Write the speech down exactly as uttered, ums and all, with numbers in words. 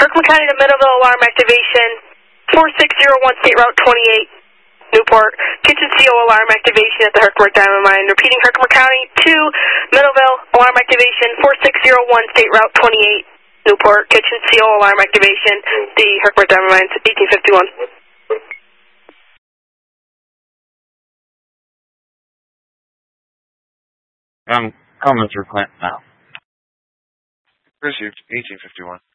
Herkimer County to Middleville, alarm activation, four six zero one, State Route twenty-eight, Newport. Kitchen C O alarm activation at the Herkimer Diamond Mine. Repeating, Herkimer County to Middleville, alarm activation, four six zero one, State Route twenty-eight, Newport. Kitchen C O alarm activation, the Herkimer Diamond Mines, eighteen fifty-one. I'm coming through Clinton now. Received, eighteen fifty-one.